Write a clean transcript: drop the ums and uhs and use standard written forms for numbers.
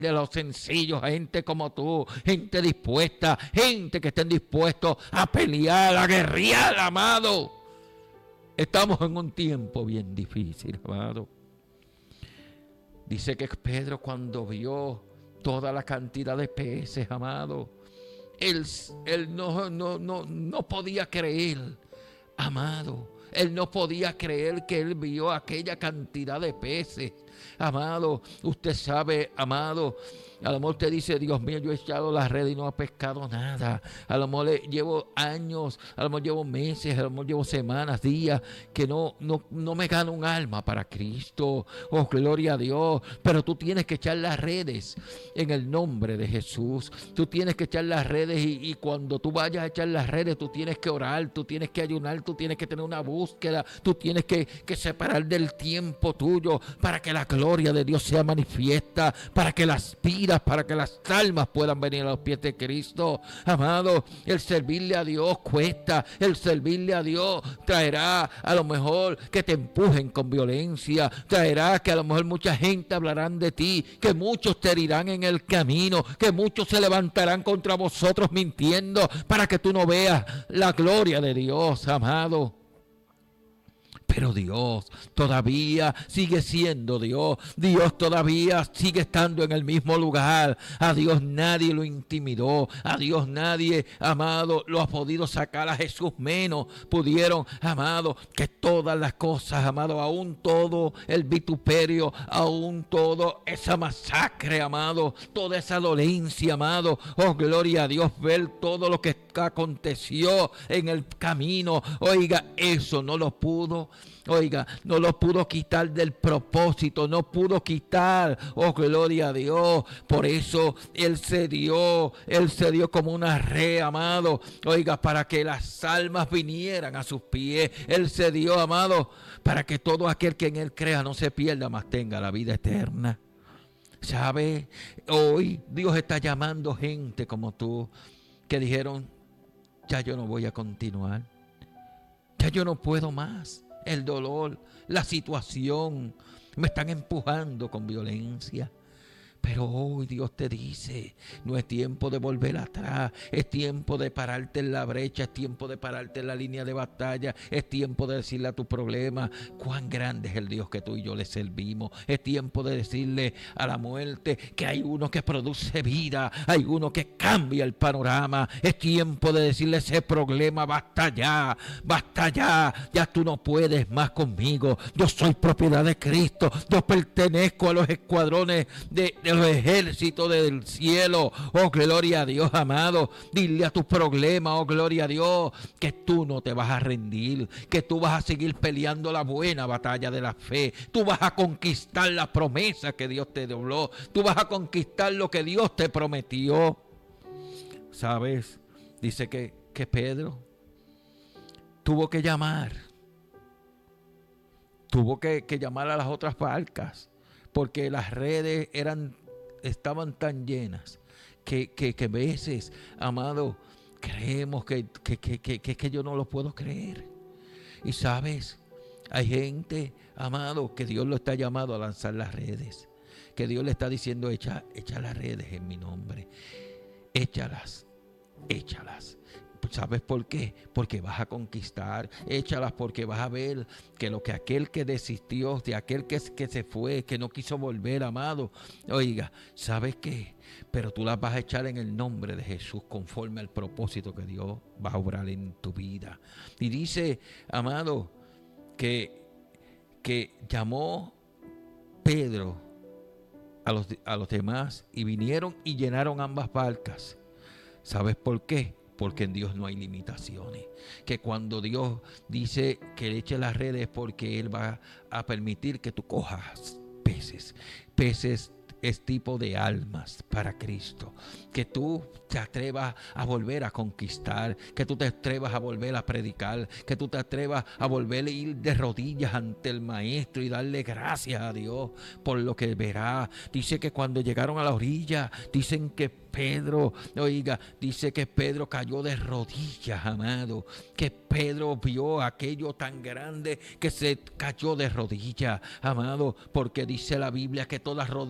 de los sencillos, gente como tú, gente dispuesta, gente que estén dispuestos a pelear, a guerrear, amado. Estamos en un tiempo bien difícil, amado. Dice que Pedro, cuando vio toda la cantidad de peces, amado, él no podía creer, amado. Él no podía creer que él vio aquella cantidad de peces. Amado, usted sabe, amado, a lo mejor usted dice: Dios mío, yo he echado la red y no he pescado nada. A lo mejor llevo años, a lo mejor llevo meses, a lo mejor llevo semanas, días, que no me gano un alma para Cristo. Oh, gloria a Dios. Pero tú tienes que echar las redes en el nombre de Jesús. Tú tienes que echar las redes y cuando tú vayas a echar las redes, tú tienes que orar, tú tienes que ayunar, tú tienes que tener una búsqueda, tú tienes que separar del tiempo tuyo para que la gloria de Dios sea manifiesta, para que las vidas, para que las almas puedan venir a los pies de Cristo. Amado, el servirle a Dios cuesta, el servirle a Dios traerá a lo mejor que te empujen con violencia, traerá que a lo mejor mucha gente hablarán de ti, que muchos te herirán en el camino, que muchos se levantarán contra vosotros mintiendo para que tú no veas la gloria de Dios, amado. Pero Dios todavía sigue siendo Dios. Dios todavía sigue estando en el mismo lugar. A Dios nadie lo intimidó. A Dios nadie, amado, lo ha podido sacar. A Jesús menos pudieron, amado, que todas las cosas, amado, aún todo el vituperio, aún todo esa masacre, amado, toda esa dolencia, amado. Oh, gloria a Dios, ver todo lo que aconteció en el camino. Oiga, eso no lo pudo. Oiga, no lo pudo quitar del propósito, no pudo quitar, oh gloria a Dios. Por eso Él se dio como una red, amado. Oiga, para que las almas vinieran a sus pies. Él se dio, amado, para que todo aquel que en Él crea no se pierda, mas tenga la vida eterna. ¿Sabe? Hoy Dios está llamando gente como tú, que dijeron: ya yo no voy a continuar, ya yo no puedo más. El dolor, la situación, me están empujando con violencia. Pero hoy Dios te dice: no es tiempo de volver atrás, es tiempo de pararte en la brecha, es tiempo de pararte en la línea de batalla, es tiempo de decirle a tu problema cuán grande es el Dios que tú y yo le servimos. Es tiempo de decirle a la muerte que hay uno que produce vida, hay uno que cambia el panorama. Es tiempo de decirle a ese problema: basta ya, ya tú no puedes más conmigo. Yo soy propiedad de Cristo, yo pertenezco a los escuadrones de los ejércitos del cielo. Oh, gloria a Dios, amado. Dile a tu problema, oh, gloria a Dios, que tú no te vas a rendir, que tú vas a seguir peleando la buena batalla de la fe. Tú vas a conquistar la promesa que Dios te dobló. Tú vas a conquistar lo que Dios te prometió. ¿Sabes? Dice que Pedro tuvo que llamar a las otras barcas, porque las redes estaban tan llenas que a veces, amado, creemos que yo no lo puedo creer. Y sabes, hay gente, amado, que Dios lo está llamando a lanzar las redes, que Dios le está diciendo: echa las redes en mi nombre, échalas. ¿Sabes por qué? Porque vas a conquistar. Échalas porque vas a ver que lo que aquel que desistió, de aquel que se fue, que no quiso volver, amado, oiga, ¿sabes qué? Pero tú las vas a echar en el nombre de Jesús, conforme al propósito que Dios va a obrar en tu vida. Y dice, amado, que llamó Pedro a los demás y vinieron y llenaron ambas barcas. ¿Sabes por qué? Porque en Dios no hay limitaciones. Que cuando Dios dice que le eche las redes, porque Él va a permitir que tú cojas peces. Peces es tipo de almas para Cristo. Que tú te atrevas a volver a conquistar, que tú te atrevas a volver a predicar, que tú te atrevas a volver a ir de rodillas ante el Maestro y darle gracias a Dios por lo que verá. Dice que cuando llegaron a la orilla, dicen que Pedro, oiga, dice que Pedro cayó de rodillas, amado, que Pedro vio aquello tan grande que se cayó de rodillas, amado, porque dice la Biblia que toda rodilla